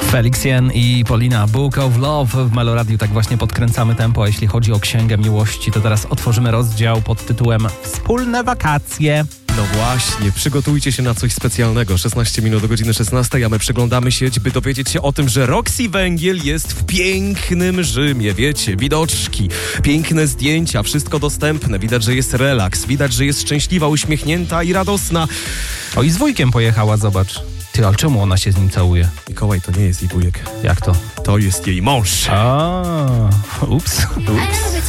Felix Jen i Paulina, Book of Love w Meloradiu. Tak właśnie podkręcamy tempo, a jeśli chodzi o Księgę Miłości, to teraz otworzymy rozdział pod tytułem Wspólne wakacje. No właśnie, przygotujcie się na coś specjalnego. 16 minut do godziny 16, a my przyglądamy się, by dowiedzieć się o tym, że Roxy Węgiel jest w pięknym Rzymie, wiecie, widoczki, piękne zdjęcia, wszystko dostępne, widać, że jest relaks, widać, że jest szczęśliwa, uśmiechnięta i radosna. O, i z wujkiem pojechała, zobacz. Ty, ale czemu ona się z nim całuje? Mikołaj, to nie jest jej wujek. Jak to? To jest jej mąż. A, ups.